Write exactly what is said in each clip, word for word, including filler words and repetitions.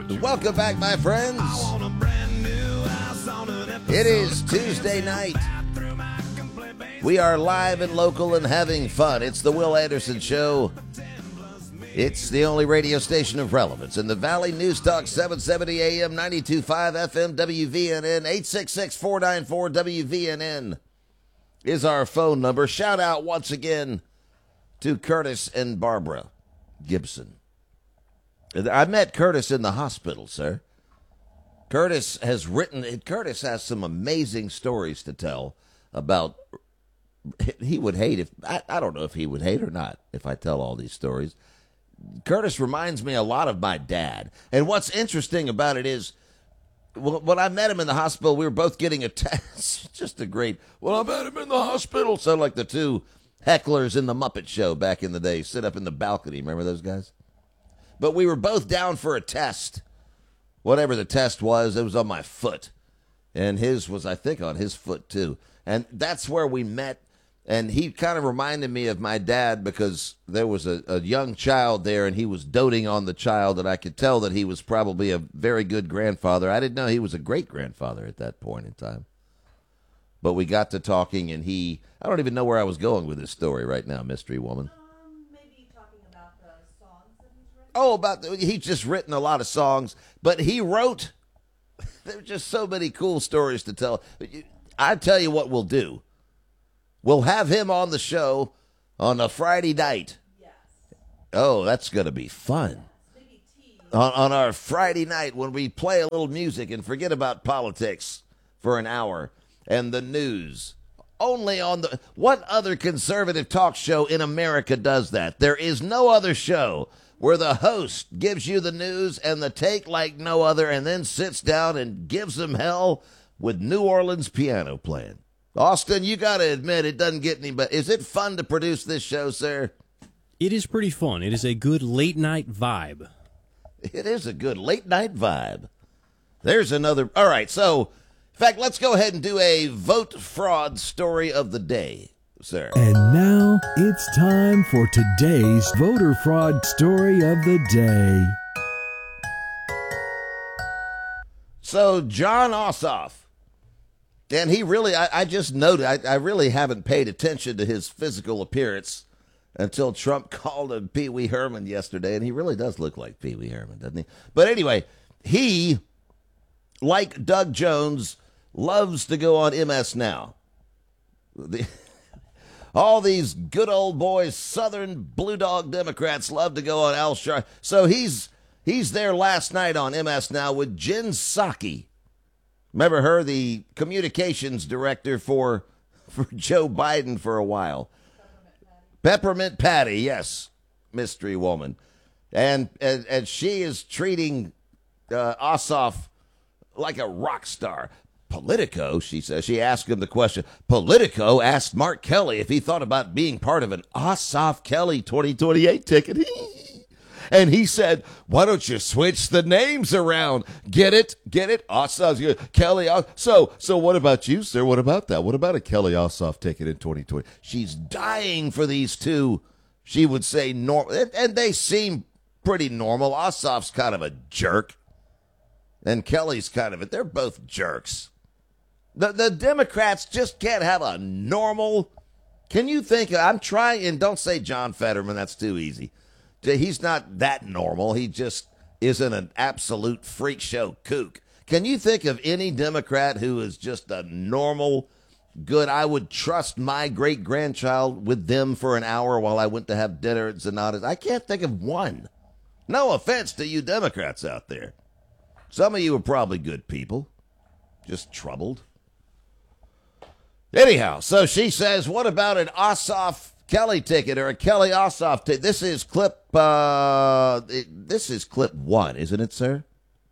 Welcome back, my friends. It is Tuesday night. We are live and local and having fun. It's the Will Anderson Show. It's the only radio station of relevance in the Valley. News Talk seven seventy A M, ninety-two point five F M, W V N N. eight six six, four nine four, W V N N is our phone number. Shout out once again to Curtis and Barbara Gibson. I met Curtis in the hospital, sir. Curtis has written, Curtis has some amazing stories to tell about, he would hate if, I, I don't know if he would hate or not if I tell all these stories. Curtis reminds me a lot of my dad. And what's interesting about it is, when I met him in the hospital, we were both getting a test. Just a great, well, I met him in the hospital. Sound like the two hecklers in the Muppet Show back in the day, sit up in the balcony. Remember those guys? But we were both down for a test. Whatever the test was, it was on my foot. And his was, I think, on his foot, too. And that's where we met. And he kind of reminded me of my dad because there was a, a young child there, and he was doting on the child, and I could tell that he was probably a very good grandfather. I didn't know he was a great-grandfather at that point in time. But we got to talking, and he, I don't even know where I was going with this story right now, Mystery Woman. Um, maybe talking about the songs that he's written? Oh, about the, he's just written a lot of songs, but he wrote, there were just so many cool stories to tell. I tell you what we'll do. We'll have him on the show on a Friday night. Yes. Oh, that's going to be fun. On, on our Friday night when we play a little music and forget about politics for an hour and the news. Only on the, what other conservative talk show in America does that? There is no other show where the host gives you the news and the take like no other and then sits down and gives them hell with New Orleans piano playing. Austin, you got to admit it doesn't get any better. Is it fun to produce this show, sir? It is pretty fun. It is a good late-night vibe. It is a good late-night vibe. There's another. All right, so, in fact, let's go ahead and do a vote fraud story of the day, sir. And now it's time for today's voter fraud story of the day. So, Jon Ossoff. And he really, I, I just noted, I, I really haven't paid attention to his physical appearance until Trump called him Pee Wee Herman yesterday, and he really does look like Pee Wee Herman, doesn't he? But anyway, he, like Doug Jones, loves to go on M S Now. The, all these good old boys, Southern Blue Dog Democrats love to go on Al Sharpton. So he's he's there last night on M S Now with Jen Psaki. Remember her, the communications director for for Joe Biden for a while. Peppermint Patty, Peppermint Patty, yes, mystery woman. And, and, and she is treating uh, Ossoff like a rock star. Politico, she says, she asked him the question. Politico asked Mark Kelly if he thought about being part of an Ossoff Kelly twenty twenty-eight ticket. And he said, why don't you switch the names around? Get it? Get it? Ossoff, Kelly. So, so what about you, sir? What about that? What about a Kelly Ossoff ticket in twenty twenty? She's dying for these two, she would say, normal. And they seem pretty normal. Ossoff's kind of a jerk. And Kelly's kind of a, they're both jerks. The, the Democrats just can't have a normal, can you think, I'm trying, and don't say John Fetterman, that's too easy. He's not that normal. He just isn't an absolute freak show kook. Can you think of any Democrat who is just a normal, good, I would trust my great-grandchild with them for an hour while I went to have dinner at Zanata's? I can't think of one. No offense to you Democrats out there. Some of you are probably good people, just troubled. Anyhow, so she says, what about an Ossoff Kelly ticket or a Kelly Ossoff ticket? This is clip, uh, it, this is clip one, isn't it, sir?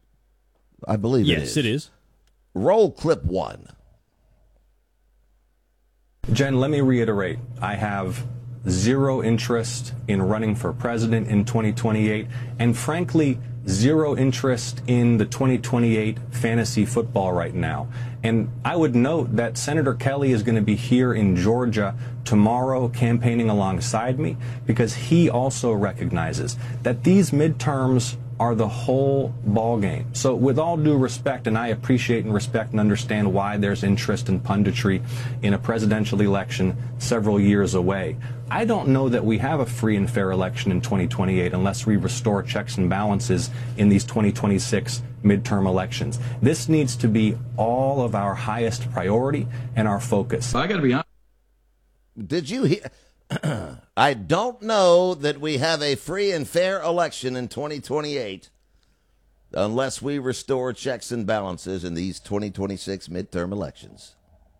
I believe yes, it is. Yes, it is. Roll clip one. Jen, let me reiterate. I have zero interest in running for president in twenty twenty-eight, and frankly, zero interest in the twenty twenty-eight fantasy football right now. And I would note that Senator Kelly is going to be here in Georgia tomorrow campaigning alongside me, because he also recognizes that these midterms are the whole ball game. So with all due respect, and I appreciate and respect and understand why there's interest in punditry in a presidential election several years away, I don't know that we have a free and fair election in twenty twenty-eight unless we restore checks and balances in these twenty twenty-six midterm elections. This needs to be all of our highest priority and our focus. I got to be honest. Did you hear? I don't know that we have a free and fair election in twenty twenty-eight unless we restore checks and balances in these twenty twenty-six midterm elections,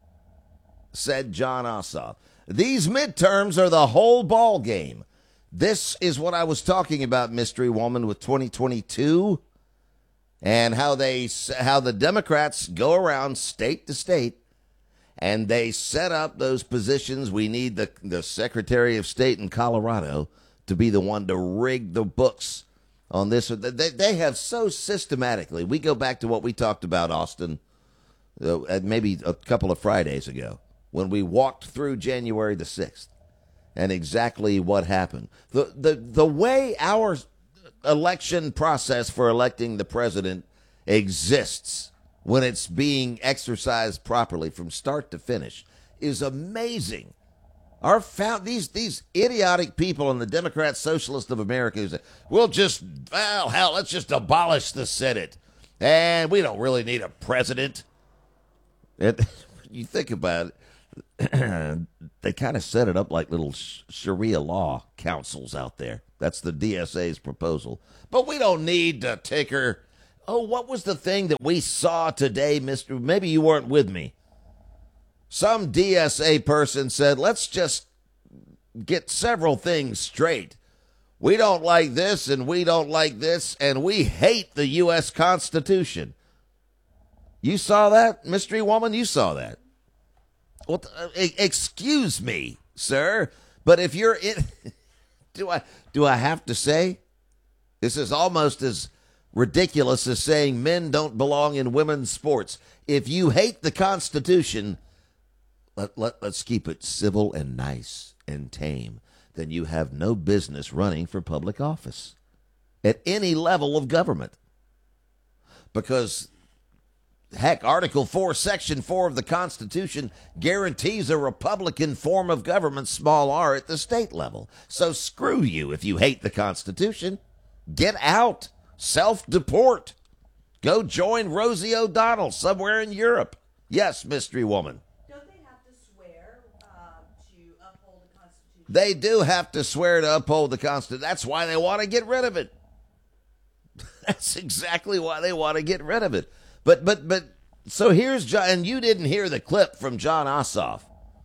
said Jon Ossoff. These midterms are the whole ball game. This is what I was talking about, Mystery Woman, with twenty twenty-two and how they how the Democrats go around state to state and they set up those positions. We need the, the Secretary of State in Colorado to be the one to rig the books on this. They, they have so systematically. We go back to what we talked about, Austin, uh, maybe a couple of Fridays ago, when we walked through January the sixth and exactly what happened. The, the, the way our election process for electing the president exists when it's being exercised properly from start to finish is amazing. Our found these these idiotic people in the Democrat Socialist of America who say, we'll just, well, hell, let's just abolish the Senate. And we don't really need a president. And you think about it, they kind of set it up like little Sharia law councils out there. That's the D S A's proposal. But we don't need to tinker. Oh, what was the thing that we saw today, Mister Maybe you weren't with me. Some D S A person said, let's just get several things straight. We don't like this, and we don't like this, and we hate the U S Constitution. You saw that, Mystery Woman? You saw that. Well, uh, excuse me, sir, but if you're in... do I do I have to say? This is almost as ridiculous as saying men don't belong in women's sports. If you hate the Constitution, let, let, let's keep it civil and nice and tame. Then you have no business running for public office at any level of government. Because, heck, Article four, Section four of the Constitution guarantees a Republican form of government, small r, at the state level. So screw you if you hate the Constitution. Get out. Self-deport. Go join Rosie O'Donnell somewhere in Europe. Yes, Mystery Woman. Don't they have to swear uh, to uphold the Constitution? They do have to swear to uphold the Constitution. That's why they want to get rid of it. That's exactly why they want to get rid of it. But, but, but, so here's John, and you didn't hear the clip from Jon Ossoff.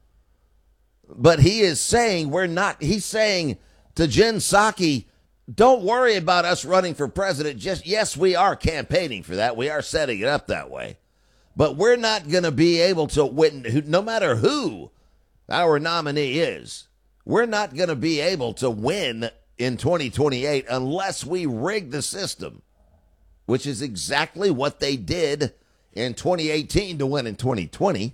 But he is saying we're not, he's saying to Jen Psaki, don't worry about us running for president. Just, yes, we are campaigning for that. We are setting it up that way. But we're not going to be able to win, no matter who our nominee is. We're not going to be able to win in twenty twenty-eight unless we rig the system, which is exactly what they did in twenty eighteen to win in twenty twenty.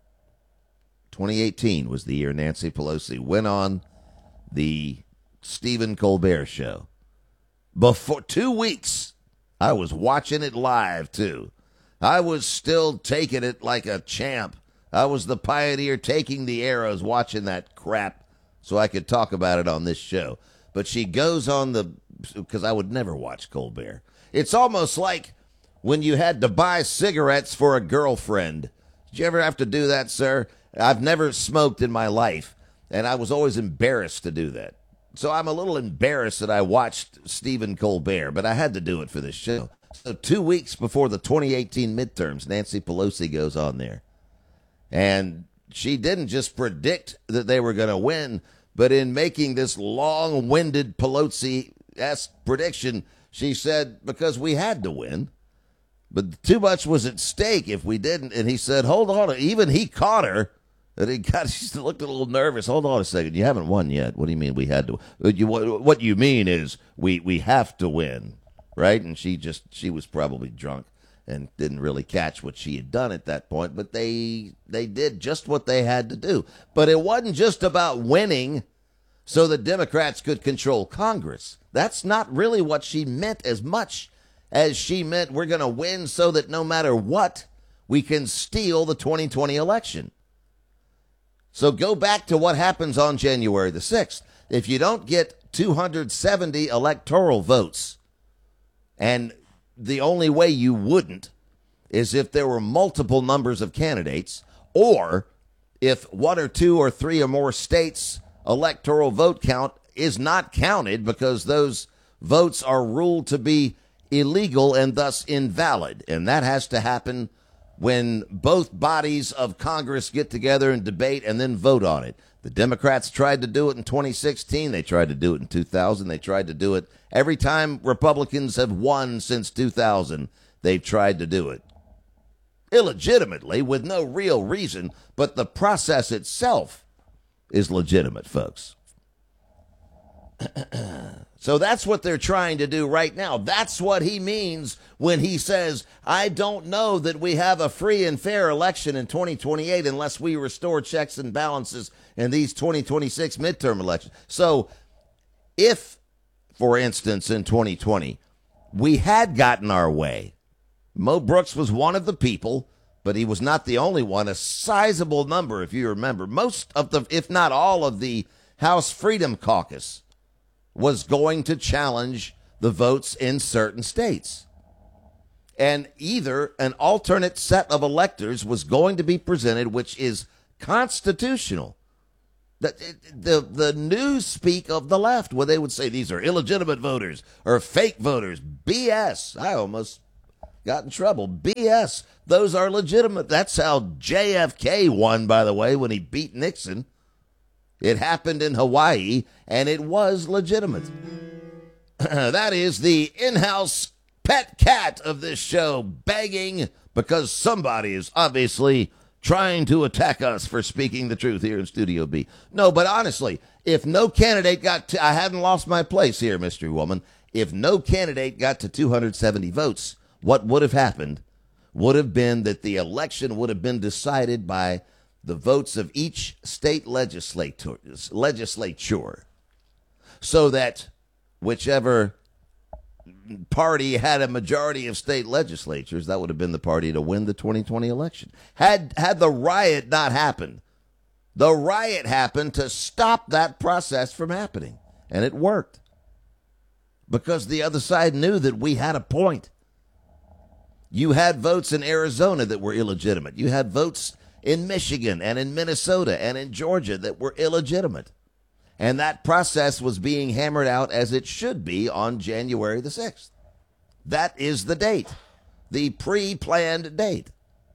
twenty eighteen was the year Nancy Pelosi went on the Stephen Colbert show. Before two weeks, I was watching it live, too. I was still taking it like a champ. I was the pioneer taking the arrows, watching that crap so I could talk about it on this show. But she goes on the, because I would never watch Colbert. It's almost like when you had to buy cigarettes for a girlfriend. Did you ever have to do that, sir? I've never smoked in my life, and I was always embarrassed to do that. So I'm a little embarrassed that I watched Stephen Colbert, but I had to do it for this show. So two weeks before the twenty eighteen midterms, Nancy Pelosi goes on there. And she didn't just predict that they were going to win, but in making this long-winded Pelosi-esque prediction, she said, because we had to win, but too much was at stake if we didn't. And he said, hold on. Even he caught her. And he got, she looked a little nervous. Hold on a second. You haven't won yet. What do you mean we had to? You, what, what you mean is we, we have to win, right? And she just, she was probably drunk and didn't really catch what she had done at that point. But they, they did just what they had to do. But it wasn't just about winning so the Democrats could control Congress. That's not really what she meant as much as she meant we're going to win so that no matter what, we can steal the twenty twenty election. So go back to what happens on January the sixth. If you don't get two hundred seventy electoral votes, and the only way you wouldn't is if there were multiple numbers of candidates, or if one or two or three or more states' electoral vote count is not counted because those votes are ruled to be illegal and thus invalid. And that has to happen when both bodies of Congress get together and debate and then vote on it. The Democrats tried to do it in twenty sixteen. They tried to do it in two thousand. They tried to do it every time Republicans have won since two thousand. They've tried to do it illegitimately with no real reason, but the process itself is legitimate, folks. So that's what they're trying to do right now. That's what he means when he says, I don't know that we have a free and fair election in twenty twenty-eight unless we restore checks and balances in these twenty twenty-six midterm elections. So if, for instance, in twenty twenty, we had gotten our way, Mo Brooks was one of the people, but he was not the only one. A sizable number, if you remember, most of the, if not all of the House Freedom Caucus was going to challenge the votes in certain states. And either an alternate set of electors was going to be presented, which is constitutional. The, the, the news speak of the left, where they would say these are illegitimate voters or fake voters. B S. I almost got in trouble. B S. Those are legitimate. That's how J F K won, by the way, when he beat Nixon. It happened in Hawaii, and it was legitimate. That is the in-house pet cat of this show, begging because somebody is obviously trying to attack us for speaking the truth here in Studio B. No, but honestly, if no candidate got to, I hadn't lost my place here, mystery woman. If no candidate got to two hundred seventy votes, what would have happened would have been that the election would have been decided by the votes of each state legislator, legislature, so that whichever party had a majority of state legislatures, that would have been the party to win the twenty twenty election. Had had the riot not happened, the riot happened to stop that process from happening, and it worked because the other side knew that we had a point. You had votes in Arizona that were illegitimate. You had votes in Michigan and in Minnesota and in Georgia that were illegitimate. And that process was being hammered out as it should be on January the sixth. That is the date, the pre-planned date.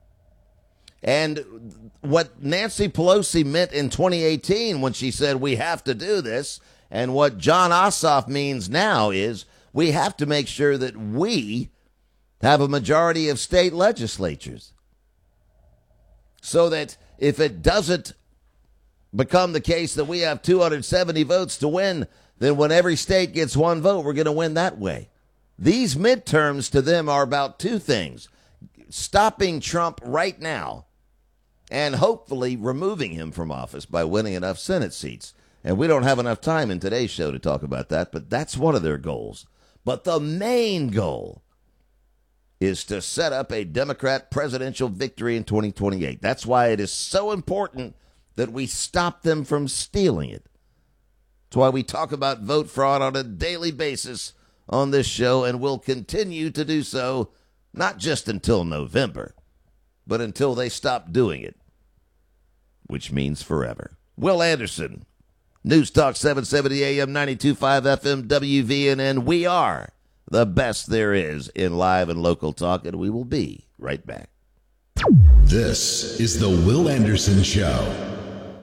And what Nancy Pelosi meant in twenty eighteen when she said we have to do this, and what Jon Ossoff means now is we have to make sure that we have a majority of state legislatures. So that if it doesn't become the case that we have two hundred seventy votes to win, then when every state gets one vote, we're going to win that way. These midterms to them are about two things: stopping Trump right now and hopefully removing him from office by winning enough Senate seats. And we don't have enough time in today's show to talk about that, but that's one of their goals. But the main goal is to set up a Democrat presidential victory in twenty twenty-eight. That's why it is so important that we stop them from stealing it. That's why we talk about vote fraud on a daily basis on this show, and will continue to do so, not just until November, but until they stop doing it, which means forever. Will Anderson, News Talk seven seventy A M, ninety-two point five F M, W V N N. We are the best there is in live and local talk, and we will be right back. This is the Will Anderson Show.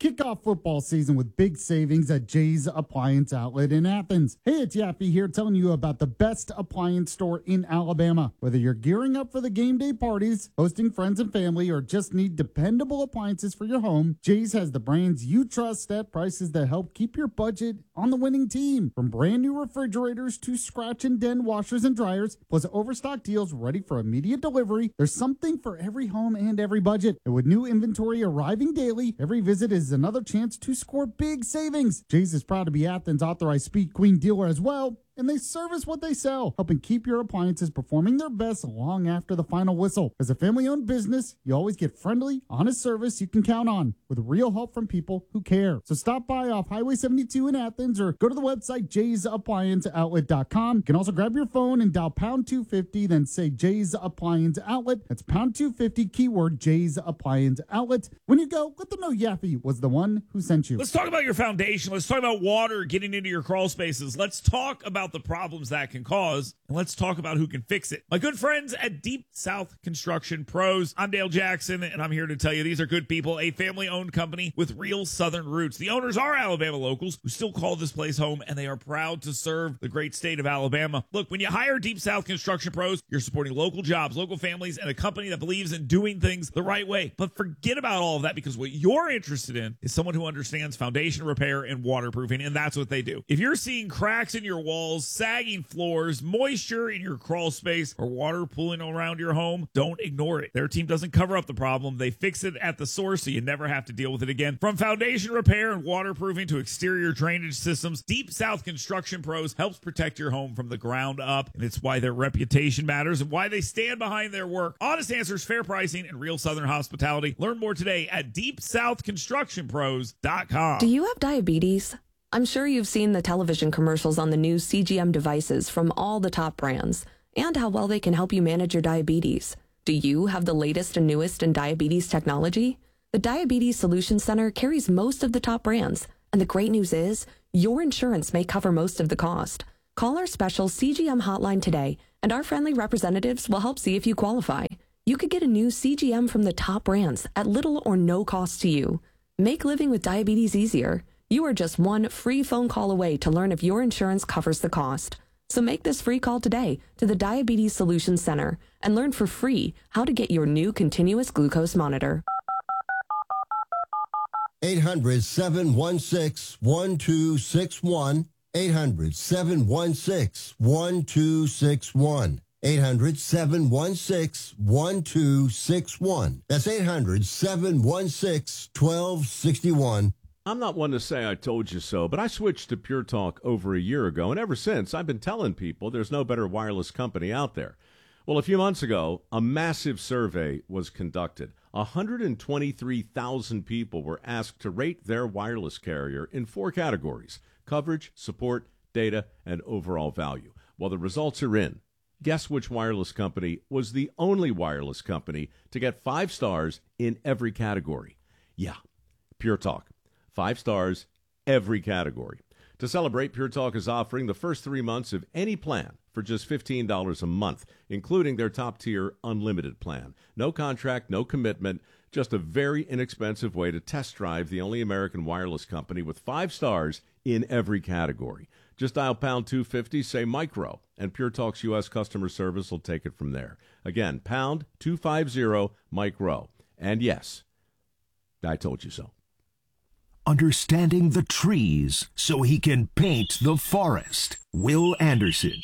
Kick off football season with big savings at Jay's Appliance Outlet in Athens. Hey, it's Yaffe here telling you about the best appliance store in Alabama. Whether you're gearing up for the game day parties, hosting friends and family, or just need dependable appliances for your home, Jay's has the brands you trust at prices that help keep your budget on the winning team. From brand new refrigerators to scratch and dent washers and dryers, plus overstock deals ready for immediate delivery, there's something for every home and every budget. And with new inventory arriving daily, every visit is another chance to score big savings. Jay's is proud to be Athens' authorized Speed Queen dealer as well, and they service what they sell, helping keep your appliances performing their best long after the final whistle. As a family-owned business, you always get friendly, honest service you can count on, with real help from people who care. So stop by off Highway seventy-two in Athens or go to the website jays appliance outlet dot com. You can also grab your phone and dial pound two fifty, then say Jay's Appliance Outlet. That's pound two fifty, keyword Jay's Appliance Outlet. When you go, let them know Yaffe was the one who sent you. Let's talk about your foundation. Let's talk about water getting into your crawl spaces. Let's talk about the problems that can cause, and let's talk about who can fix it. My good friends at Deep South Construction Pros. I'm Dale Jackson, and I'm here to tell you these are good people, a family-owned company with real Southern roots. The owners are Alabama locals who still call this place home, and they are proud to serve the great state of Alabama. Look, when you hire Deep South Construction Pros, you're supporting local jobs, local families, and a company that believes in doing things the right way. But forget about all of that, because what you're interested in is someone who understands foundation repair and waterproofing, and that's what they do. If you're seeing cracks in your walls, sagging floors, moisture in your crawl space, or water pooling around your home, don't ignore it. Their team doesn't cover up the problem. They fix it at the source so you never have to deal with it again. From foundation repair and waterproofing to exterior drainage systems, Deep South Construction Pros helps protect your home from the ground up, and it's why their reputation matters and why they stand behind their work. Honest answers, fair pricing, and real Southern hospitality. Learn more today at deep south construction pros dot com. Do you have diabetes? I'm sure you've seen the television commercials on the new C G M devices from all the top brands and how well they can help you manage your diabetes. Do you have the latest and newest in diabetes technology? The Diabetes Solutions Center carries most of the top brands, and the great news is your insurance may cover most of the cost. Call our special C G M hotline today, and our friendly representatives will help see if you qualify. You could get a new C G M from the top brands at little or no cost to you. Make living with diabetes easier. You are just one free phone call away to learn if your insurance covers the cost. So make this free call today to the Diabetes Solutions Center and learn for free how to get your new continuous glucose monitor. eight hundred, seven one six, one two six one. eight hundred, seven one six, one two six one. eight hundred, seven one six, one two six one. That's eight hundred, seven one six, one two six one. I'm not one to say I told you so, but I switched to Pure Talk over a year ago, and ever since, I've been telling people there's no better wireless company out there. Well, a few months ago, a massive survey was conducted. one hundred twenty-three thousand people were asked to rate their wireless carrier in four categories: coverage, support, data, and overall value. Well, the results are in. Guess which wireless company was the only wireless company to get five stars in every category? Yeah, Pure Talk. Five stars, every category. To celebrate, Pure Talk is offering the first three months of any plan for just fifteen dollars a month, including their top-tier unlimited plan. No contract, no commitment, just a very inexpensive way to test drive the only American wireless company with five stars in every category. Just dial pound two fifty, say micro, and Pure Talk's U S customer service will take it from there. Again, pound two fifty, micro. And yes, I told you so. Understanding the trees so he can paint the forest. Will Anderson.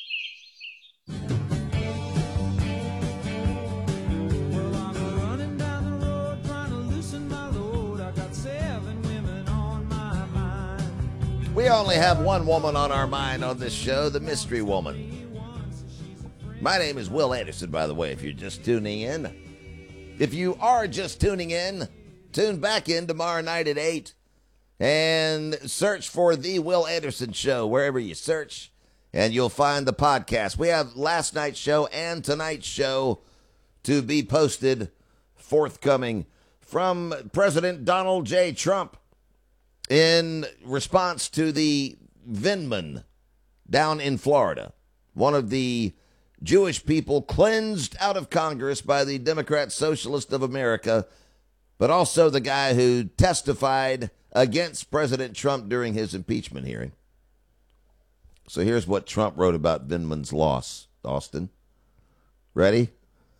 We only have one woman on our mind on this show, the mystery woman. My name is Will Anderson, by the way, if you're just tuning in. If you are just tuning in, tune back in tomorrow night at eight. And search for The Will Anderson Show wherever you search, and you'll find the podcast. We have last night's show and tonight's show to be posted forthcoming from President Donald J. Trump in response to the Vindman down in Florida, one of the Jewish people cleansed out of Congress by the Democrat Socialist of America, but also the guy who testified against President Trump during his impeachment hearing. So here's what Trump wrote about Vindman's loss, Austin. Ready?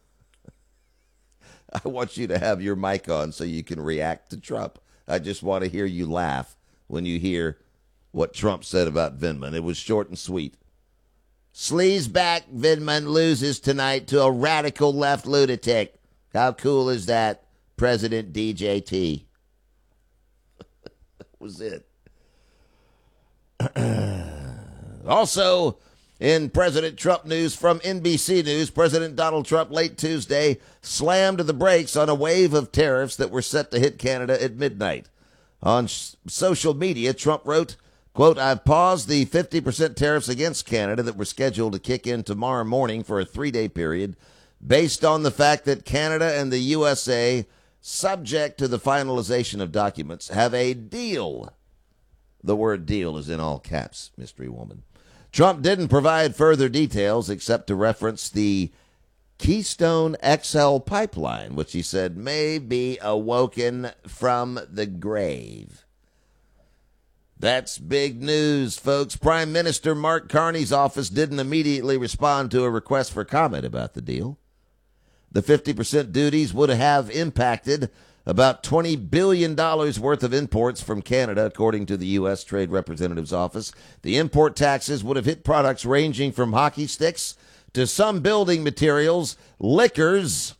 I want you to have your mic on so you can react to Trump. I just want to hear you laugh when you hear what Trump said about Vindman. It was short and sweet. Sleazeback Vindman loses tonight to a radical left lunatic. How cool is that, President D J T? That was it. Also, in President Trump news from N B C News, President Donald Trump late Tuesday slammed the brakes on a wave of tariffs that were set to hit Canada at midnight. On sh- social media, Trump wrote, quote, I've paused the fifty percent tariffs against Canada that were scheduled to kick in tomorrow morning for a three-day period based on the fact that Canada and the U S A, subject to the finalization of documents, have a deal. The word deal is in all caps, mystery woman. Trump didn't provide further details except to reference the Keystone X L pipeline, which he said may be awoken from the grave. That's big news, folks. Prime Minister Mark Carney's office didn't immediately respond to a request for comment about the deal. The fifty percent duties would have impacted about twenty billion dollars worth of imports from Canada, according to the U S Trade Representative's office. The import taxes would have hit products ranging from hockey sticks to some building materials, liquors.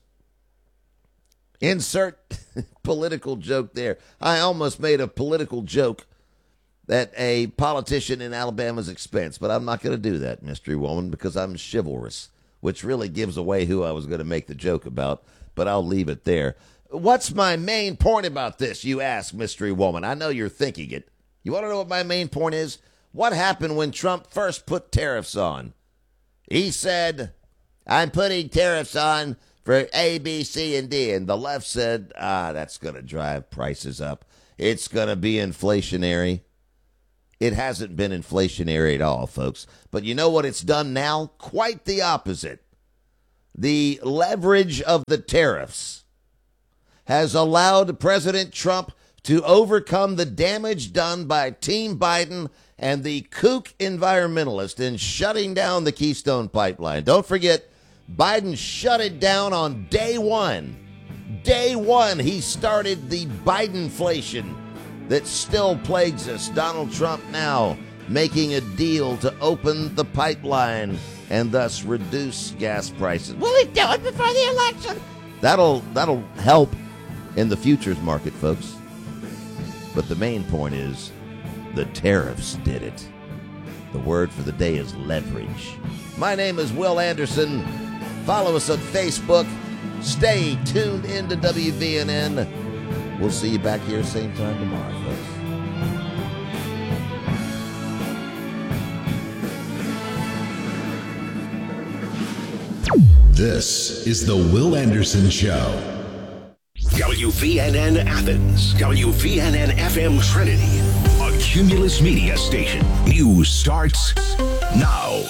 Insert political joke there. I almost made a political joke at a politician in Alabama's expense, but I'm not going to do that, mystery woman, because I'm chivalrous, which really gives away who I was going to make the joke about, but I'll leave it there. What's my main point about this, you ask, mystery woman? I know you're thinking it. You want to know what my main point is? What happened when Trump first put tariffs on? He said, I'm putting tariffs on for A, B, C, and D. And the left said, ah, that's going to drive prices up. It's going to be inflationary. It hasn't been inflationary at all, folks. But you know what it's done now? Quite the opposite. The leverage of the tariffs has allowed President Trump to overcome the damage done by Team Biden and the kook environmentalist in shutting down the Keystone Pipeline. Don't forget, Biden shut it down on day one. Day one, he started the Bidenflation that still plagues us. Donald Trump now making a deal to open the pipeline and thus reduce gas prices. Will he do it before the election? That'll that'll help in the futures market, folks. But the main point is the tariffs did it. The word for the day is leverage. My name is Will Anderson. Follow us on Facebook. Stay tuned into W V N N. We'll see you back here same time tomorrow, folks. This is the Will Anderson Show. W V N N Athens, W V N N F M Trinity, a Cumulus Media station. News starts now.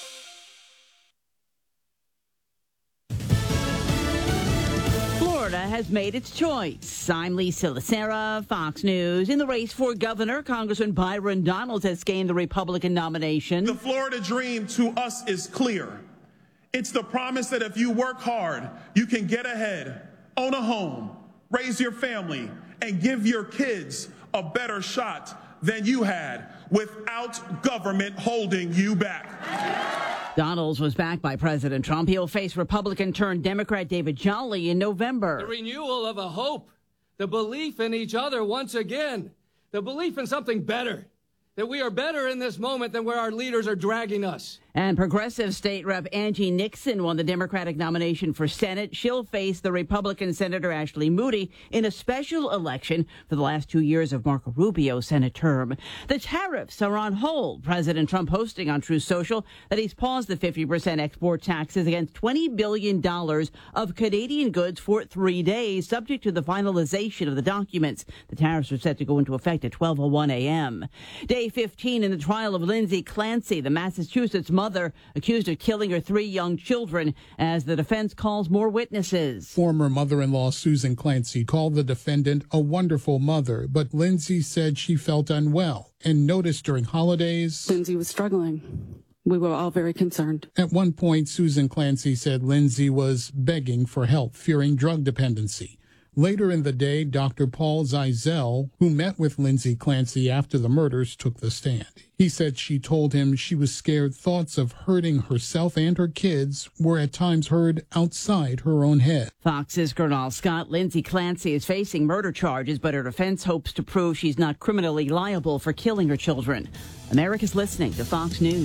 Florida has made its choice. I'm Lisa Lacera, Fox News. In the race for governor, Congressman Byron Donalds has gained the Republican nomination. The Florida dream to us is clear. It's the promise that if you work hard, you can get ahead, own a home, raise your family, and give your kids a better shot than you had without government holding you back. Donalds was backed by President Trump. He'll face Republican-turned-Democrat David Jolly in November. The renewal of a hope, the belief in each other once again, the belief in something better, that we are better in this moment than where our leaders are dragging us. And progressive state rep Angie Nixon won the Democratic nomination for Senate. She'll face the Republican Senator Ashley Moody in a special election for the last two years of Marco Rubio's Senate term. The tariffs are on hold. President Trump posting on Truth Social that he's paused the fifty percent export taxes against twenty billion dollars of Canadian goods for three days, subject to the finalization of the documents. The tariffs are set to go into effect at twelve oh one a.m. Day fifteen in the trial of Lindsay Clancy, the Massachusetts mother, accused of killing her three young children, as the defense calls more witnesses. Former mother-in-law Susan Clancy called the defendant a wonderful mother, but Lindsay said she felt unwell and noticed during holidays Lindsay was struggling. We were all very concerned. At one point, Susan Clancy said Lindsay was begging for help, fearing drug dependency. Later in the day, Doctor Paul Zeisel, who met with Lindsay Clancy after the murders, took the stand. He said she told him she was scared thoughts of hurting herself and her kids were at times heard outside her own head. Fox's Gernal Scott. Lindsay Clancy is facing murder charges, but her defense hopes to prove she's not criminally liable for killing her children. America's listening to Fox News.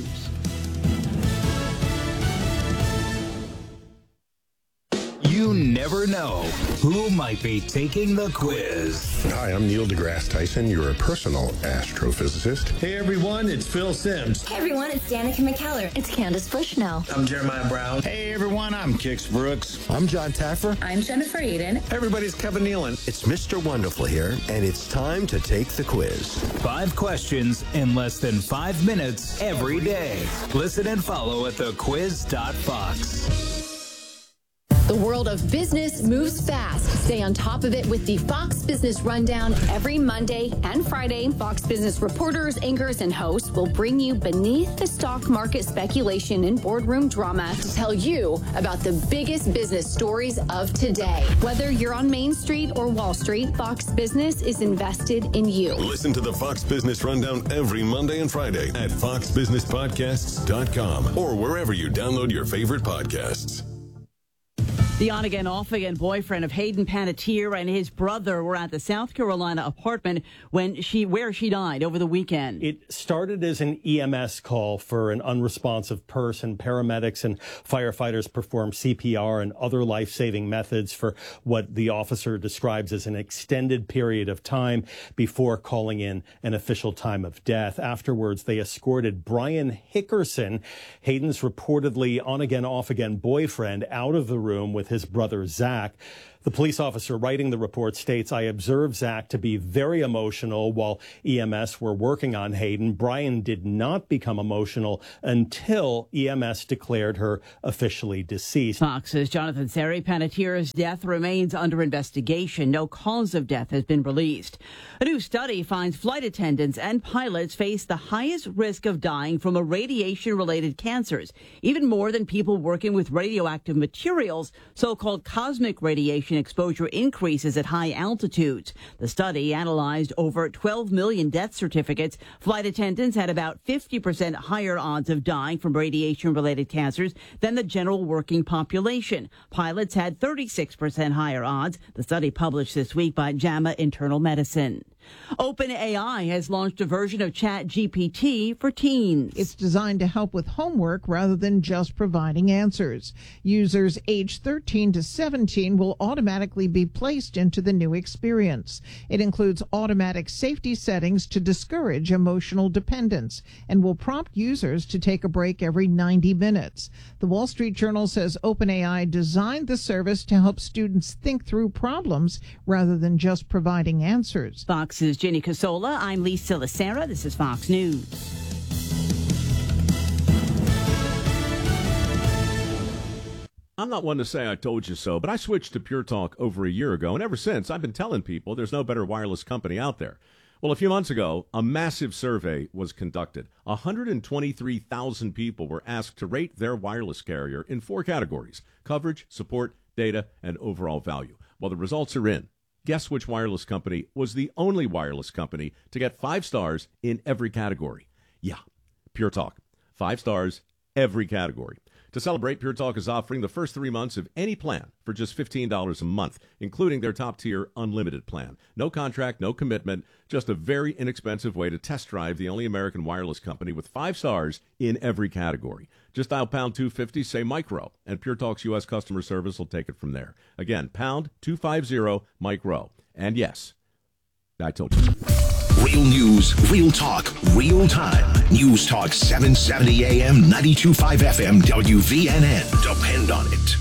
You never know who might be taking the quiz. Hi, I'm Neil deGrasse Tyson, your personal astrophysicist. Hey everyone, it's Phil Sims. Hey everyone, it's Danica McKellar. It's Candace Bushnell. I'm Jeremiah Brown. Hey everyone, I'm Kix Brooks. I'm John Taffer. I'm Jennifer Eden. Everybody's Kevin Nealon. It's Mister Wonderful here, and it's time to take the quiz. Five questions in less than five minutes every day. Listen and follow at the quiz dot fox. The world of business moves fast. Stay on top of it with the Fox Business Rundown every Monday and Friday. Fox Business reporters, anchors, and hosts will bring you beneath the stock market speculation and boardroom drama to tell you about the biggest business stories of today. Whether you're on Main Street or Wall Street, Fox Business is invested in you. Listen to the Fox Business Rundown every Monday and Friday at fox business podcasts dot com or wherever you download your favorite podcasts. The on-again, off-again boyfriend of Hayden Panettiere and his brother were at the South Carolina apartment when she, where she died over the weekend. It started as an E M S call for an unresponsive person. Paramedics and firefighters performed C P R and other life-saving methods for what the officer describes as an extended period of time before calling in an official time of death. Afterwards, they escorted Brian Hickerson, Hayden's reportedly on-again, off-again boyfriend, out of the room with his brother Zach. The police officer writing the report states, I observed Zach to be very emotional while E M S were working on Hayden. Brian did not become emotional until E M S declared her officially deceased. Fox's Jonathan Seri. Panettiere's death remains under investigation. No cause of death has been released. A new study finds flight attendants and pilots face the highest risk of dying from radiation-related cancers, even more than people working with radioactive materials. So-called cosmic radiation exposure increases at high altitudes. The study analyzed over twelve million death certificates. Flight attendants had about fifty percent higher odds of dying from radiation-related cancers than the general working population. Pilots had thirty-six percent higher odds. The study published this week by JAMA Internal Medicine. OpenAI has launched a version of ChatGPT for teens. It's designed to help with homework rather than just providing answers. Users aged thirteen to seventeen will automatically be placed into the new experience. It includes automatic safety settings to discourage emotional dependence and will prompt users to take a break every ninety minutes. The Wall Street Journal says OpenAI designed the service to help students think through problems rather than just providing answers. Fox is Jenny Casola. I'm Lisa Lacera. This is Fox News. I'm not one to say I told you so, but I switched to Pure Talk over a year ago, and ever since, I've been telling people there's no better wireless company out there. Well, a few months ago, a massive survey was conducted. one hundred twenty-three thousand people were asked to rate their wireless carrier in four categories: coverage, support, data, and overall value. Well, the results are in. Guess which wireless company was the only wireless company to get five stars in every category? Yeah, Pure Talk. Five stars, every category. To celebrate, Pure Talk is offering the first three months of any plan for just fifteen dollars a month, including their top-tier unlimited plan. No contract, no commitment, just a very inexpensive way to test drive the only American wireless company with five stars in every category. Just dial pound two fifty, say micro, and Pure Talk's U S customer service will take it from there. Again, pound two fifty, micro. And yes, I told you. Real news, real talk, real time. News Talk seven seventy A M, ninety-two point five F M, W V N N. Depend on it.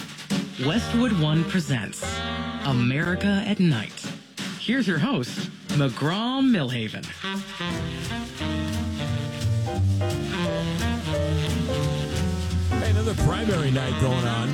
Westwood One presents America at Night. Here's your host, McGraw-Millhaven. Hey, another primary night going on.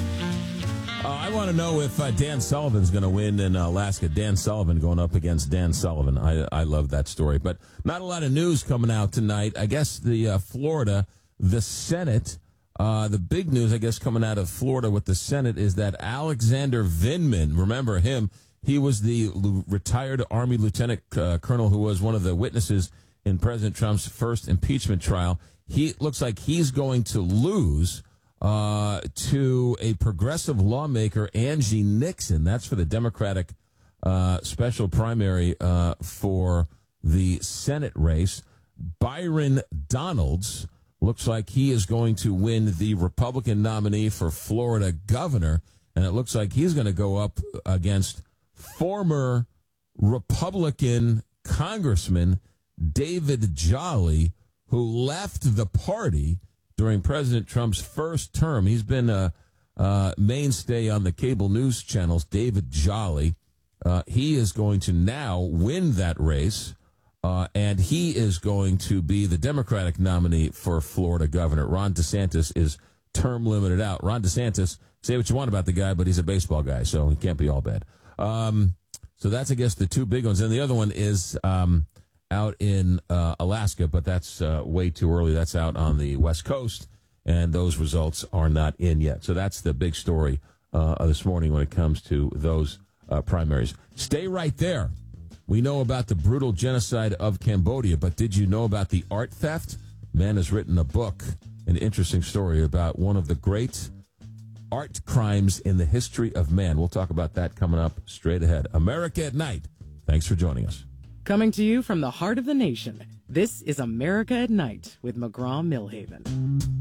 Uh, I want to know if uh, Dan Sullivan's going to win in Alaska. Dan Sullivan going up against Dan Sullivan. I I love that story. But not a lot of news coming out tonight. I guess the uh, Florida, the Senate, uh, the big news, I guess, coming out of Florida with the Senate is that Alexander Vindman, remember him, he was the l- retired Army Lieutenant uh, Colonel who was one of the witnesses in President Trump's first impeachment trial. He looks like he's going to lose Uh, to a progressive lawmaker, Angie Nixon. That's for the Democratic uh, special primary uh, for the Senate race. Byron Donalds looks like he is going to win the Republican nominee for Florida governor, and it looks like he's going to go up against former Republican Congressman David Jolly, who left the party during President Trump's first term. He's been a, a mainstay on the cable news channels, David Jolly. Uh, he is going to now win that race, uh, and he is going to be the Democratic nominee for Florida governor. Ron DeSantis is term limited out. Ron DeSantis, say what you want about the guy, but he's a baseball guy, so he can't be all bad. Um, so that's, I guess, the two big ones. And the other one is um, out in uh, Alaska, but that's uh, way too early. That's out on the West Coast, and those results are not in yet. So that's the big story uh, this morning when it comes to those uh, primaries. Stay right there. We know about the brutal genocide of Cambodia, but did you know about the art theft? Man has written a book, an interesting story about one of the great art crimes in the history of man. We'll talk about that coming up straight ahead. America at Night. Thanks for joining us. Coming to you from the heart of the nation, this is America at Night with McGraw-Millhaven.